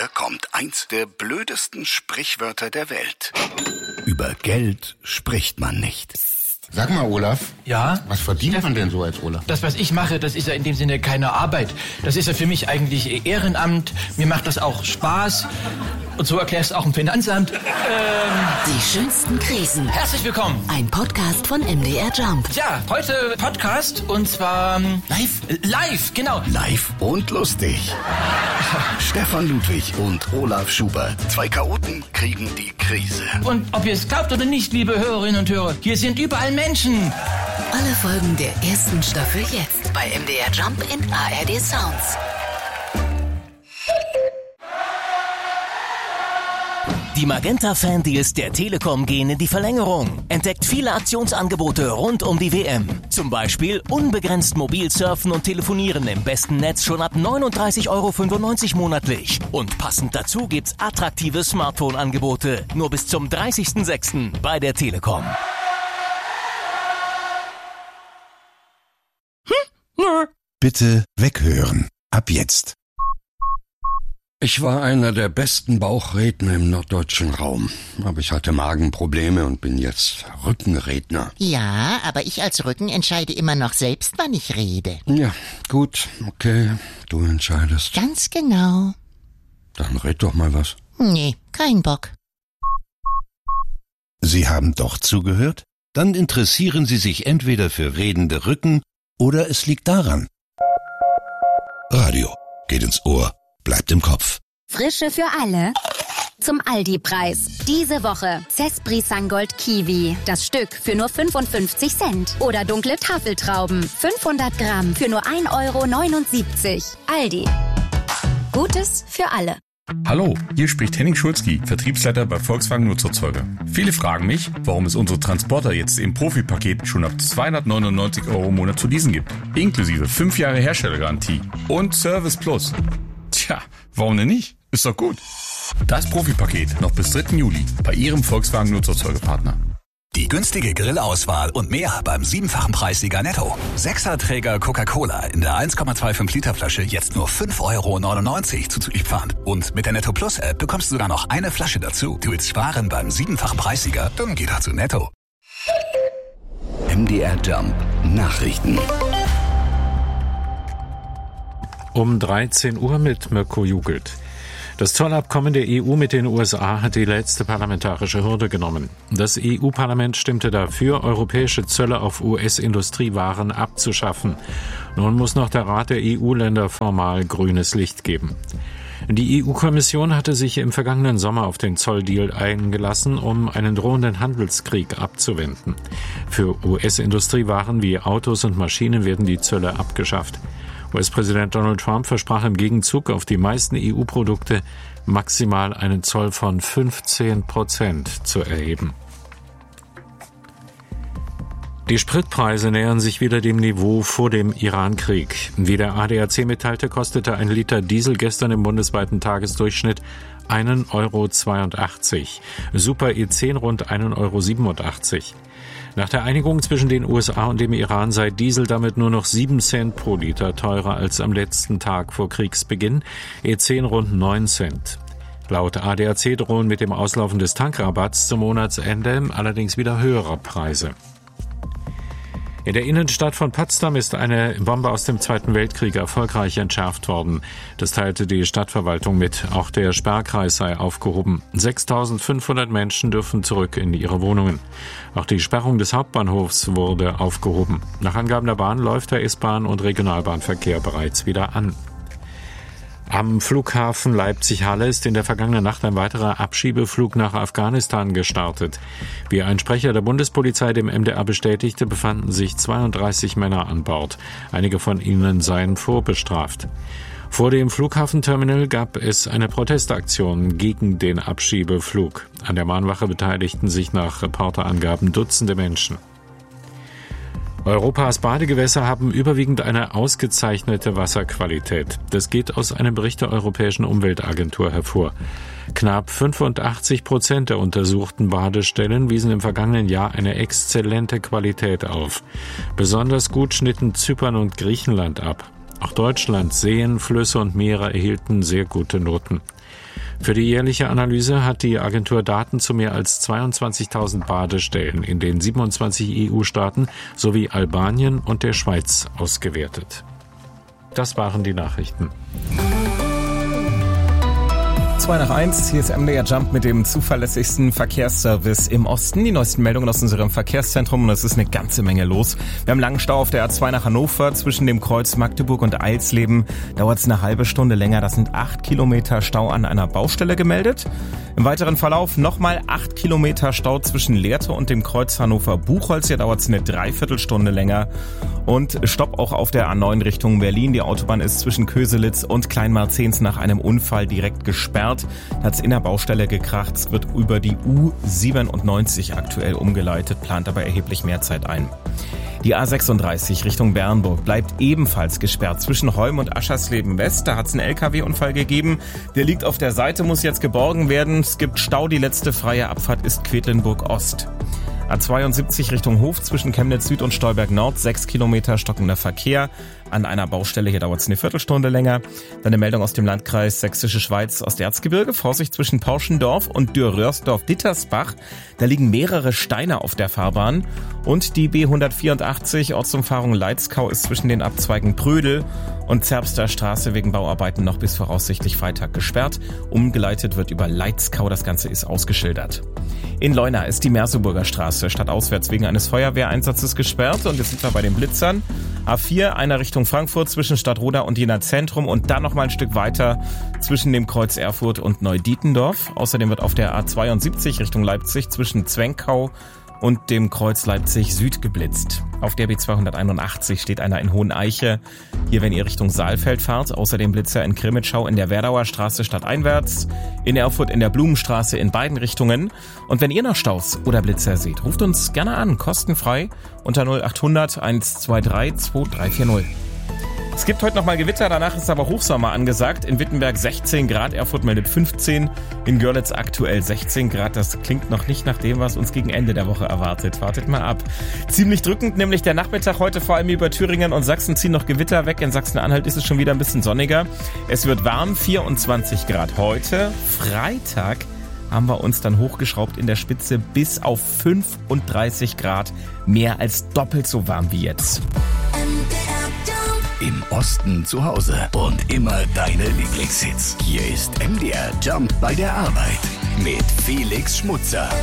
Hier kommt eins der blödesten Sprichwörter der Welt. Über Geld spricht man nicht. Sag mal, Olaf. Ja? Was verdient man denn so als Olaf? Das, was ich mache, das ist ja in dem Sinne keine Arbeit. Das ist ja für mich eigentlich Ehrenamt. Mir macht das auch Spaß. Und so erklärst du auch im Finanzamt. Die schönsten Krisen. Herzlich willkommen. Ein Podcast von MDR Jump. Ja, heute Podcast und zwar... Live, genau. Live und lustig. Stefan Ludwig und Olaf Schubert. Zwei Chaoten kriegen die Krise. Und ob ihr es glaubt oder nicht, liebe Hörerinnen und Hörer, hier sind überall Menschen. Alle Folgen der ersten Staffel jetzt bei MDR Jump in ARD Sounds. Die Magenta-Fan-Deals der Telekom gehen in die Verlängerung. Entdeckt viele Aktionsangebote rund um die WM. Zum Beispiel unbegrenzt mobil surfen und telefonieren im besten Netz schon ab 39,95 € monatlich. Und passend dazu gibt's attraktive Smartphone-Angebote. Nur bis zum 30.06. bei der Telekom. Bitte weghören. Ab jetzt. Ich war einer der besten Bauchredner im norddeutschen Raum. Aber ich hatte Magenprobleme und bin jetzt Rückenredner. Ja, aber ich als Rücken entscheide immer noch selbst, wann ich rede. Ja, gut, okay, du entscheidest. Ganz genau. Dann red doch mal was. Nee, kein Bock. Sie haben doch zugehört? Dann interessieren Sie sich entweder für redende Rücken oder es liegt daran. Radio geht ins Ohr, bleibt im Kopf. Frische für alle. Zum Aldi-Preis. Diese Woche Cespri Sangold Kiwi. Das Stück für nur 55 Cent. Oder dunkle Tafeltrauben. 500 Gramm für nur 1,79 €. Aldi. Gutes für alle. Hallo, hier spricht Henning Schulzki, Vertriebsleiter bei Volkswagen Nutzerzeuger. Viele fragen mich, warum es unsere Transporter jetzt im Profi-Paket schon ab 299 € im Monat zu leasen gibt. Inklusive 5 Jahre Herstellergarantie und Service Plus. Tja, warum denn nicht? Ist doch gut. Das Profi-Paket noch bis 3. Juli bei Ihrem Volkswagen Nutzerzeugerpartner. Die günstige Grillauswahl und mehr beim 7-fachen Preissieger Netto. 6er-Träger Coca-Cola in der 1,25 Liter Flasche jetzt nur 5,99 € zuzüglich Pfand. Und mit der Netto Plus App bekommst du sogar noch eine Flasche dazu. Du willst sparen beim 7-fachen Preissieger? Dann geh doch zu Netto. MDR Jump Nachrichten. Um 13 Uhr mit Mirko Jugelt. Das Zollabkommen der EU mit den USA hat die letzte parlamentarische Hürde genommen. Das EU-Parlament stimmte dafür, europäische Zölle auf US-Industriewaren abzuschaffen. Nun muss noch der Rat der EU-Länder formal grünes Licht geben. Die EU-Kommission hatte sich im vergangenen Sommer auf den Zolldeal eingelassen, um einen drohenden Handelskrieg abzuwenden. Für US-Industriewaren wie Autos und Maschinen werden die Zölle abgeschafft. US-Präsident Donald Trump versprach im Gegenzug auf die meisten EU-Produkte maximal einen Zoll von 15% zu erheben. Die Spritpreise nähern sich wieder dem Niveau vor dem Iran-Krieg. Wie der ADAC mitteilte, kostete ein Liter Diesel gestern im bundesweiten Tagesdurchschnitt 1,82 €. Super E10 rund 1,87 €. Nach der Einigung zwischen den USA und dem Iran sei Diesel damit nur noch 7 Cent pro Liter teurer als am letzten Tag vor Kriegsbeginn, E10 rund 9 Cent. Laut ADAC drohen mit dem Auslaufen des Tankrabatts zum Monatsende allerdings wieder höhere Preise. In der Innenstadt von Potsdam ist eine Bombe aus dem Zweiten Weltkrieg erfolgreich entschärft worden. Das teilte die Stadtverwaltung mit. Auch der Sperrkreis sei aufgehoben. 6.500 Menschen dürfen zurück in ihre Wohnungen. Auch die Sperrung des Hauptbahnhofs wurde aufgehoben. Nach Angaben der Bahn läuft der S-Bahn- und Regionalbahnverkehr bereits wieder an. Am Flughafen Leipzig-Halle ist in der vergangenen Nacht ein weiterer Abschiebeflug nach Afghanistan gestartet. Wie ein Sprecher der Bundespolizei dem MDR bestätigte, befanden sich 32 Männer an Bord. Einige von ihnen seien vorbestraft. Vor dem Flughafenterminal gab es eine Protestaktion gegen den Abschiebeflug. An der Mahnwache beteiligten sich nach Reporterangaben Dutzende Menschen. Europas Badegewässer haben überwiegend eine ausgezeichnete Wasserqualität. Das geht aus einem Bericht der Europäischen Umweltagentur hervor. Knapp 85% der untersuchten Badestellen wiesen im vergangenen Jahr eine exzellente Qualität auf. Besonders gut schnitten Zypern und Griechenland ab. Auch Deutschland, Seen, Flüsse und Meere erhielten sehr gute Noten. Für die jährliche Analyse hat die Agentur Daten zu mehr als 22.000 Badestellen in den 27 EU-Staaten sowie Albanien und der Schweiz ausgewertet. Das waren die Nachrichten. 2:01, hier ist MDR Jump mit dem zuverlässigsten Verkehrsservice im Osten. Die neuesten Meldungen aus unserem Verkehrszentrum und es ist eine ganze Menge los. Wir haben langen Stau auf der A2 nach Hannover zwischen dem Kreuz Magdeburg und Eilsleben. Dauert es eine halbe Stunde länger. Das sind 8 Kilometer Stau an einer Baustelle gemeldet. Im weiteren Verlauf nochmal 8 Kilometer Stau zwischen Lehrte und dem Kreuz Hannover-Buchholz. Hier dauert es eine Dreiviertelstunde länger. Und Stopp auch auf der A9 Richtung Berlin. Die Autobahn ist zwischen Köselitz und Kleinmarzens nach einem Unfall direkt gesperrt. Da hat es in der Baustelle gekracht. Es wird über die U97 aktuell umgeleitet, plant aber erheblich mehr Zeit ein. Die A36 Richtung Bernburg bleibt ebenfalls gesperrt zwischen Holm und Aschersleben West. Da hat es einen LKW-Unfall gegeben. Der liegt auf der Seite, muss jetzt geborgen werden. Es gibt Stau. Die letzte freie Abfahrt ist Quedlinburg Ost. A72 Richtung Hof zwischen Chemnitz Süd und Stolberg Nord, 6 Kilometer stockender Verkehr. An einer Baustelle, hier dauert es eine Viertelstunde länger. Dann eine Meldung aus dem Landkreis Sächsische Schweiz aus der Erzgebirge. Vorsicht zwischen Pauschendorf und Dürr-Röhrsdorf-Dittersbach. Da liegen mehrere Steine auf der Fahrbahn. Und die B184 Ortsumfahrung Leitzkau ist zwischen den Abzweigen Prödel und Zerbster Straße wegen Bauarbeiten noch bis voraussichtlich Freitag gesperrt. Umgeleitet wird über Leitzkau, das Ganze ist ausgeschildert. In Leuna ist die Merseburger Straße stadtauswärts wegen eines Feuerwehreinsatzes gesperrt und jetzt sind wir bei den Blitzern. A4, einer Richtung Frankfurt zwischen Stadtroda und Jena Zentrum und dann nochmal ein Stück weiter zwischen dem Kreuz Erfurt und Neudietendorf. Außerdem wird auf der A72 Richtung Leipzig zwischen Zwenkau und dem Kreuz Leipzig Süd geblitzt. Auf der B281 steht einer in Hoheneiche. Hier, wenn ihr Richtung Saalfeld fahrt, außerdem Blitzer in Krimitschau in der Werdauer Straße stadteinwärts, in Erfurt in der Blumenstraße in beiden Richtungen. Und wenn ihr noch Staus oder Blitzer seht, ruft uns gerne an, kostenfrei unter 0800 123 2340. Es gibt heute nochmal Gewitter, danach ist aber Hochsommer angesagt. In Wittenberg 16 Grad, Erfurt meldet 15, in Görlitz aktuell 16 Grad. Das klingt noch nicht nach dem, was uns gegen Ende der Woche erwartet. Wartet mal ab. Ziemlich drückend, nämlich der Nachmittag heute, vor allem über Thüringen und Sachsen ziehen noch Gewitter weg. In Sachsen-Anhalt ist es schon wieder ein bisschen sonniger. Es wird warm, 24 Grad heute. Freitag haben wir uns dann hochgeschraubt in der Spitze bis auf 35 Grad. Mehr als doppelt so warm wie jetzt. Im Osten zu Hause und immer deine Lieblingshits. Hier ist MDR Jump bei der Arbeit mit Felix Schmutzer.